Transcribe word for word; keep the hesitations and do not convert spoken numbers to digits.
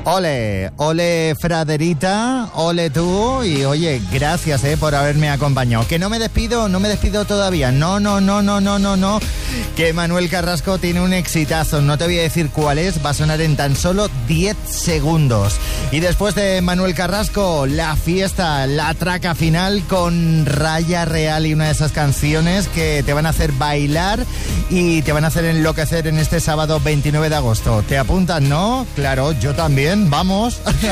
Ole, ole Fraderita, ole tú y oye, gracias eh, por haberme acompañado. Que no me despido, no me despido todavía, no, no, no, no, no, no, no, que Manuel Carrasco tiene un exitazo, no te voy a decir cuál es, va a sonar en tan solo diez segundos. Y después de Manuel Carrasco, la fiesta, la traca final con Raya Real y una de esas canciones que te van a hacer bailar y te van a hacer enloquecer en este sábado veintinueve de agosto. ¿Te apuntan, no? Claro, yo también. Vamos.